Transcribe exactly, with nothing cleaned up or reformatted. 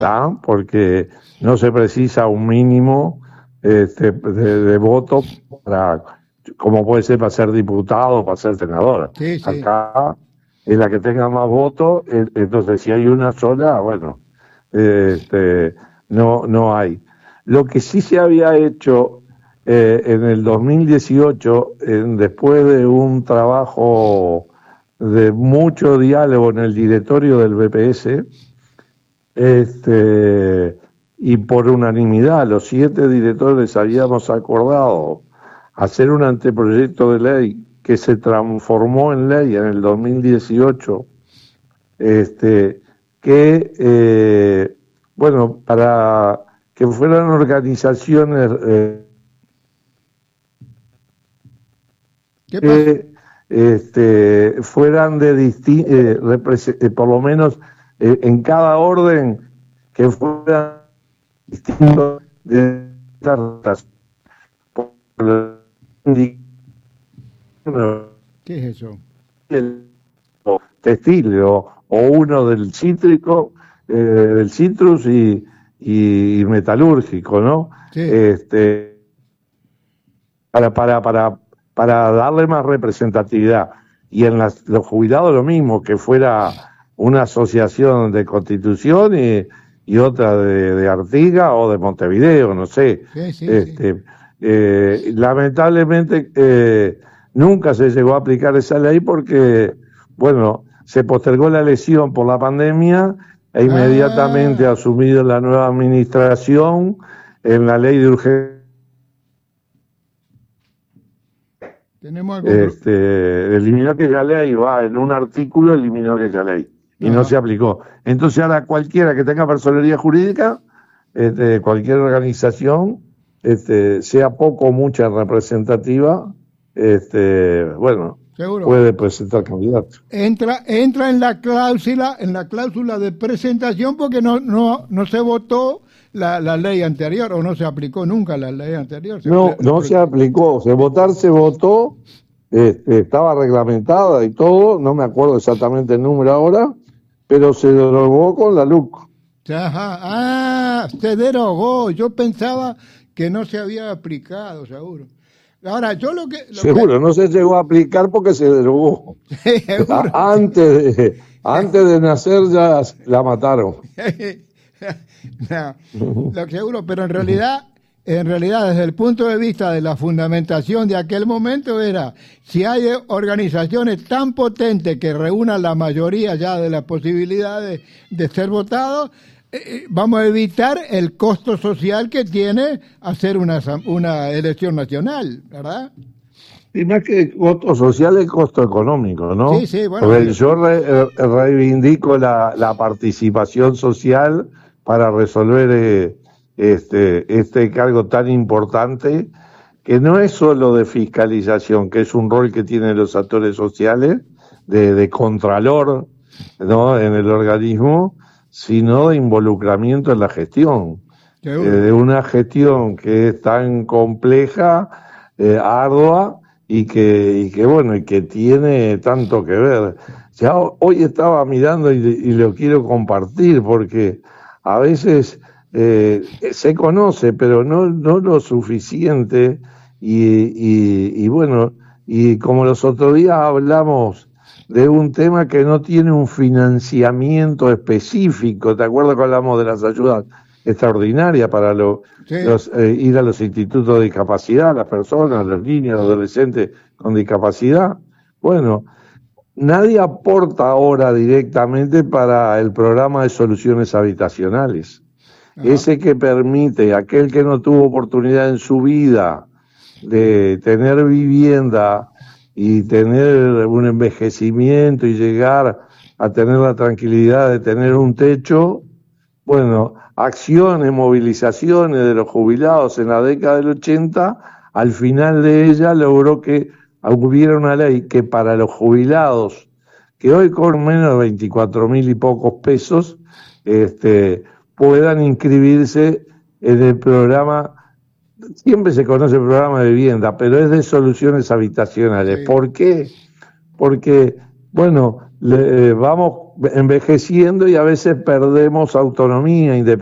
¿tá? Porque no se precisa un mínimo este, de, de votos para, como puede ser para ser diputado o para ser senadora. Sí, sí. Acá es la que tenga más votos, entonces si hay una sola, bueno, este, no, no hay. Lo que sí se había hecho eh, en el dos mil dieciocho, eh, después de un trabajo de mucho diálogo en el directorio del B P S, este, y por unanimidad los siete directores habíamos acordado hacer un anteproyecto de ley que se transformó en ley en el dos mil dieciocho, este, que, eh, bueno, para que fueran organizaciones eh, que este, fueran de distintos, eh, eh, por lo menos eh, en cada orden, que fueran distintos de estas. ¿Qué es eso? El textil o, o uno del cítrico, eh, del citrus y, y, y metalúrgico, ¿no? Sí. Este, para, para, para, para darle más representatividad. Y en las, los jubilados lo mismo, que fuera una asociación de Constitución y, y otra de, de Artigas o de Montevideo, no sé. Sí, sí, este, sí. Eh, lamentablemente eh, nunca se llegó a aplicar esa ley porque, bueno, se postergó la elección por la pandemia e inmediatamente Ah. asumido la nueva administración en la ley de urgencia. Tenemos algún Este, eliminó aquella ley, va, en un artículo eliminó aquella ley y Ajá. no se aplicó. Entonces ahora cualquiera que tenga personería jurídica, este, cualquier organización, este, sea poco o mucha representativa, este, bueno, Seguro. puede presentar candidato. Entra, entra en la cláusula, en la cláusula de presentación porque no, no, no se votó la, la ley anterior o no se aplicó nunca la ley anterior. Se No, no se aplicó. Se votar se votó, este, estaba reglamentada y todo, no me acuerdo exactamente el número ahora, pero se derogó con la L U C. Ajá. Ah, se derogó. Yo pensaba que no se había aplicado, seguro. Ahora, yo lo que... Lo Seguro, que... no se llegó a aplicar porque se derogó. Seguro. Antes de, antes de nacer ya la mataron. No, lo seguro, pero en realidad, en realidad, desde el punto de vista de la fundamentación de aquel momento era, si hay organizaciones tan potentes que reúnan la mayoría ya de las posibilidades de ser votados, eh, vamos a evitar el costo social que tiene hacer una, una elección nacional, ¿verdad? Y más que costo social, es costo económico, ¿no? Sí, sí, bueno. Porque yo re, reivindico la, la participación social para resolver eh, este, este cargo tan importante, que no es solo de fiscalización, que es un rol que tienen los actores sociales, de, de contralor, ¿no?, en el organismo, sino de involucramiento en la gestión. Eh, de una gestión que es tan compleja, eh, ardua, y que, y que bueno, y que tiene tanto que ver. Ya hoy estaba mirando y, y lo quiero compartir, porque a veces eh, se conoce, pero no, no lo suficiente, y, y, y bueno, y como los otros días hablamos de un tema que no tiene un financiamiento específico, ¿te acuerdas que hablamos de las ayudas extraordinarias para lo, sí. los, eh, ir a los institutos de discapacidad, las personas, los niños, los adolescentes con discapacidad? Bueno, nadie aporta ahora directamente para el programa de soluciones habitacionales. Ajá. Ese que permite a aquel que no tuvo oportunidad en su vida de tener vivienda y tener un envejecimiento y llegar a tener la tranquilidad de tener un techo. Bueno, acciones, movilizaciones de los jubilados en la década del ochenta, al final de ella logró que hubiera una ley que para los jubilados, que hoy con menos de veinticuatro mil y pocos pesos, este, puedan inscribirse en el programa. Siempre se conoce el programa de vivienda, pero es de soluciones habitacionales. Sí. ¿Por qué? Porque, bueno, le, eh, vamos envejeciendo y a veces perdemos autonomía, independencia.